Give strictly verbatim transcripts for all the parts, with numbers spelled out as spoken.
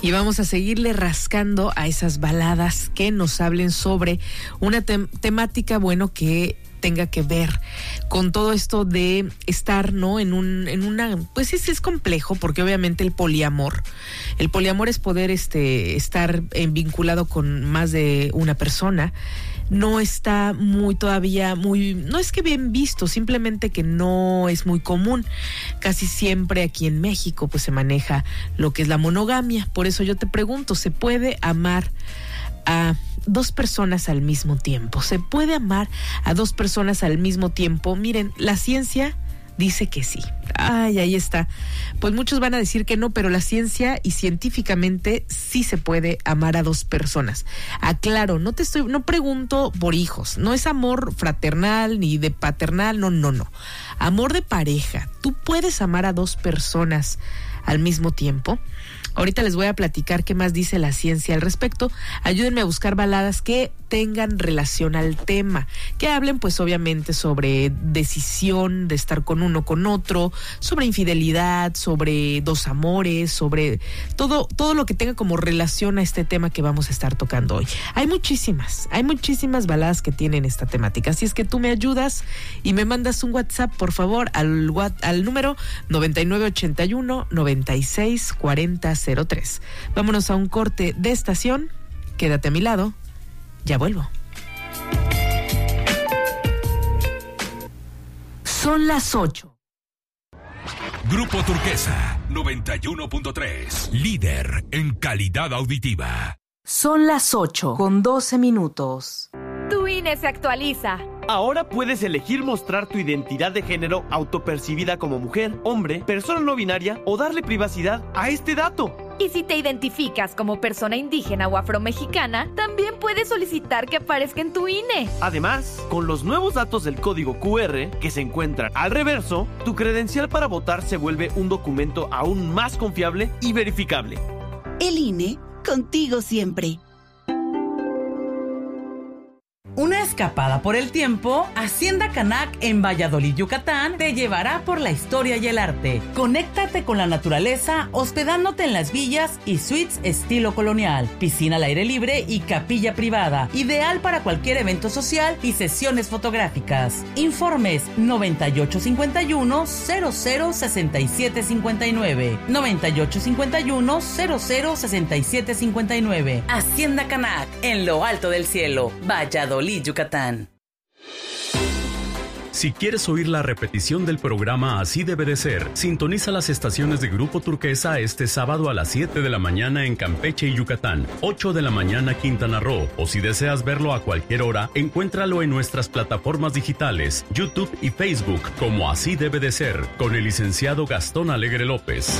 Y vamos a seguirle rascando a esas baladas que nos hablen sobre una tem- temática, bueno, que tenga que ver con todo esto de estar, ¿no? En un, en una, pues es, es complejo, porque obviamente el poliamor, el poliamor es poder este, estar en, vinculado con más de una persona. No está muy todavía muy, no es que bien visto, simplemente que no es muy común. Casi siempre aquí en México pues se maneja lo que es la monogamia. Por eso yo te pregunto, ¿se puede amar a dos personas al mismo tiempo? ¿Se puede amar a dos personas al mismo tiempo? Miren, la ciencia dice que sí. Ay, ahí está. Pues muchos van a decir que no, pero la ciencia y científicamente sí se puede amar a dos personas. Aclaro, no te estoy, no pregunto por hijos, no es amor fraternal ni de paternal, no, no, no. Amor de pareja. ¿Tú puedes amar a dos personas al mismo tiempo? Ahorita les voy a platicar qué más dice la ciencia al respecto. Ayúdenme a buscar baladas que tengan relación al tema, que hablen pues obviamente sobre decisión de estar con uno con otro, sobre infidelidad, sobre dos amores, sobre todo, todo lo que tenga como relación a este tema que vamos a estar tocando hoy. Hay muchísimas, hay muchísimas baladas que tienen esta temática, así es que tú me ayudas y me mandas un WhatsApp, por favor, al, al número noventa y nueve ochenta y uno noventa y seis cuarenta cero tres. Vámonos a un corte de estación, quédate a mi lado. Ya vuelvo. Son las ocho. Grupo Turquesa noventa y uno punto tres, líder en calidad auditiva. Son las ocho con doce minutos. Tu I N E se actualiza. Ahora puedes elegir mostrar tu identidad de género autopercibida como mujer, hombre, persona no binaria o darle privacidad a este dato. Y si te identificas como persona indígena o afromexicana, también puedes solicitar que aparezca en tu I N E. Además, con los nuevos datos del código Q R que se encuentran al reverso, tu credencial para votar se vuelve un documento aún más confiable y verificable. El I N E, contigo siempre. Una escapada por el tiempo, Hacienda Canac en Valladolid, Yucatán, te llevará por la historia y el arte. Conéctate con la naturaleza hospedándote en las villas y suites estilo colonial, piscina al aire libre y capilla privada, ideal para cualquier evento social y sesiones fotográficas. Informes noventa y ocho cincuenta y uno cero cero sesenta y siete cincuenta y nueve, noventa y ocho cincuenta y uno cero cero sesenta y siete cincuenta y nueve. Hacienda Canac, en lo alto del cielo, Valladolid, Yucatán. Si quieres oír la repetición del programa Así Debe de Ser, sintoniza las estaciones de Grupo Turquesa este sábado a las siete de la mañana en Campeche y Yucatán, ocho de la mañana Quintana Roo, o si deseas verlo a cualquier hora, encuéntralo en nuestras plataformas digitales, YouTube y Facebook, como Así Debe de Ser, con el licenciado Gastón Alegre López.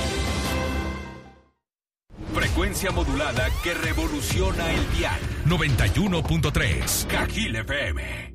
Frecuencia modulada que revoluciona el dial. noventa y uno punto tres, Cajil F M.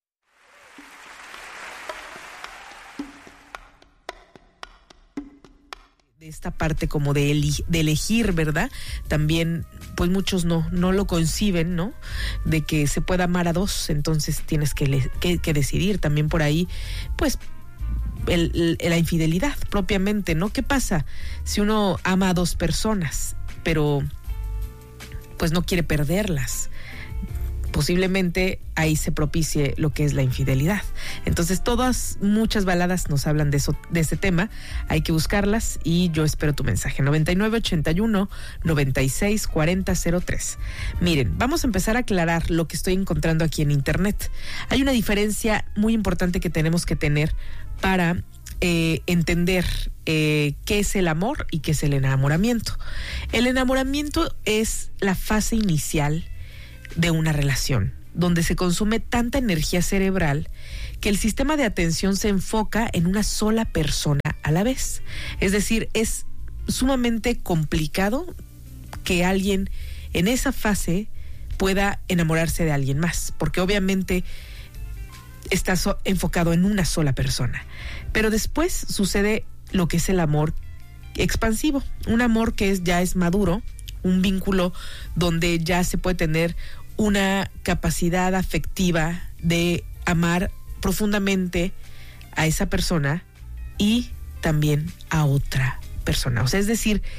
De esta parte como de, eli- de elegir, ¿verdad? También, pues muchos no, no lo conciben, ¿no? De que se pueda amar a dos, entonces tienes que, le- que, que decidir también por ahí, pues, el, el, la infidelidad propiamente, ¿no? ¿Qué pasa si uno ama a dos personas, pero pues no quiere perderlas? Posiblemente ahí se propicie lo que es la infidelidad. Entonces todas, muchas baladas nos hablan de eso, de ese tema. Hay que buscarlas y yo espero tu mensaje. noventa y nueve ochenta y uno noventa y seis cuarenta cero tres. Miren, vamos a empezar a aclarar lo que estoy encontrando aquí en internet. Hay una diferencia muy importante que tenemos que tener para eh, entender eh, qué es el amor y qué es el enamoramiento. El enamoramiento es la fase inicial de una relación, donde se consume tanta energía cerebral que el sistema de atención se enfoca en una sola persona a la vez. Es decir, es sumamente complicado que alguien en esa fase pueda enamorarse de alguien más, porque obviamente está so- enfocado en una sola persona. Pero después sucede lo que es el amor expansivo, un amor que es, ya es maduro, un vínculo donde ya se puede tener una capacidad afectiva de amar profundamente a esa persona y también a otra persona. O sea, es decir,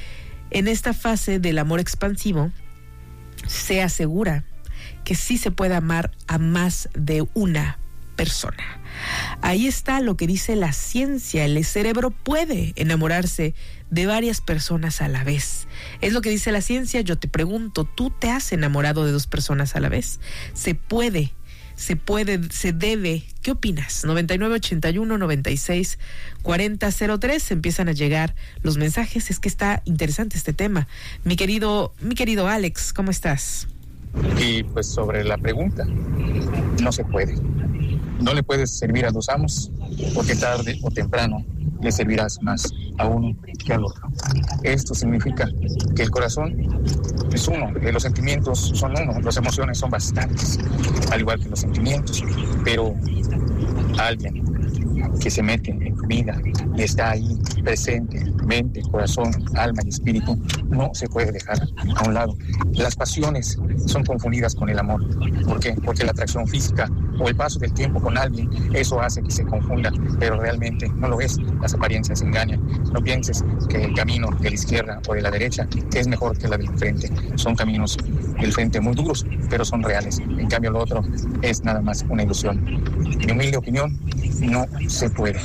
En esta fase del amor expansivo se asegura que sí se puede amar a más de una persona. Ahí está lo que dice la ciencia. El cerebro puede enamorarse de varias personas a la vez. Es lo que dice la ciencia. Yo te pregunto, ¿tú te has enamorado de dos personas a la vez? Se puede, se puede, se debe. ¿Qué opinas? noventa y nueve ochenta y uno noventa y seis cuarenta cero tres. Empiezan a llegar los mensajes. Es que está interesante este tema. Mi querido, mi querido Alex, ¿cómo estás? Y pues sobre la pregunta, no se puede. No le puedes servir a dos amos, porque tarde o temprano le servirás más a uno que al otro. Esto significa que el corazón es uno, que los sentimientos son uno, las emociones son bastantes, al igual que los sentimientos, pero alguien que se mete en tu vida y está ahí presente, mente, corazón, alma y espíritu, no se puede dejar a un lado. Las pasiones son confundidas con el amor. ¿Por qué? Porque la atracción física o el paso del tiempo con alguien, eso hace que se confunda, pero realmente no lo es. Las apariencias engañan. No pienses que el camino de la izquierda o de la derecha es mejor que la del frente. Son caminos del frente muy duros, pero son reales. En cambio, lo otro es nada más una ilusión. En mi humilde opinión, no se puede.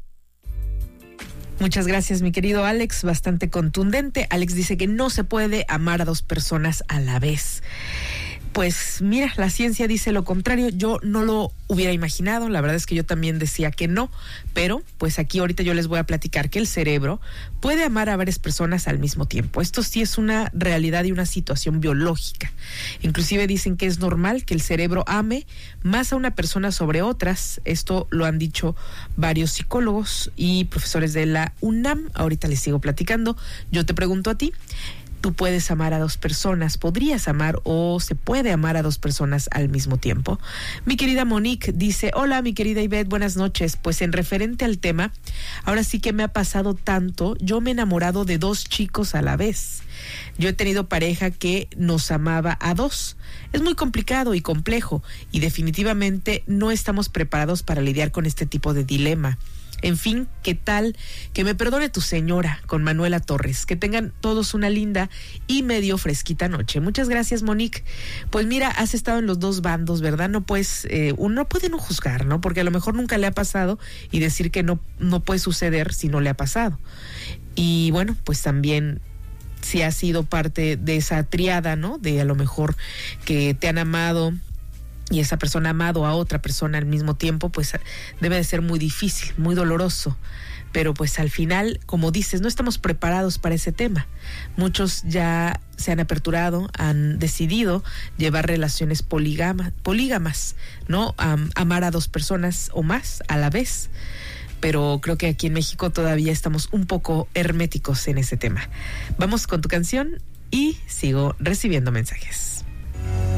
Muchas gracias, mi querido Alex, bastante contundente. Alex dice que no se puede amar a dos personas a la vez. Pues mira, la ciencia dice lo contrario. Yo no lo hubiera imaginado, la verdad es que yo también decía que no, pero pues aquí ahorita yo les voy a platicar que el cerebro puede amar a varias personas al mismo tiempo. Esto sí es una realidad y una situación biológica. Inclusive dicen que es normal que el cerebro ame más a una persona sobre otras. Esto lo han dicho varios psicólogos y profesores de la UNAM. Ahorita les sigo platicando. Yo te pregunto a ti, ¿tú puedes amar a dos personas? ¿Podrías amar o se puede amar a dos personas al mismo tiempo? Mi querida Monique dice, hola mi querida Ivette, buenas noches. Pues en referente al tema, ahora sí que me ha pasado tanto, yo me he enamorado de dos chicos a la vez. Yo he tenido pareja que nos amaba a dos. Es muy complicado y complejo y definitivamente no estamos preparados para lidiar con este tipo de dilema. En fin, ¿qué tal? Que me perdone tu señora, con Manuela Torres. Que tengan todos una linda y medio fresquita noche. Muchas gracias, Monique. Pues mira, has estado en los dos bandos, ¿verdad? No puedes, eh, uno no puede no juzgar, ¿no? Porque a lo mejor nunca le ha pasado y decir que no, no puede suceder si no le ha pasado. Y bueno, pues también si has sido parte de esa triada, ¿no? De a lo mejor que te han amado y esa persona ha amado a otra persona al mismo tiempo, pues debe de ser muy difícil, muy doloroso. Pero pues al final, como dices, no estamos preparados para ese tema. Muchos ya se han aperturado, han decidido llevar relaciones polígama, polígamas, ¿no? Um, amar a dos personas o más a la vez. Pero creo que aquí en México todavía estamos un poco herméticos en ese tema. Vamos con tu canción y sigo recibiendo mensajes.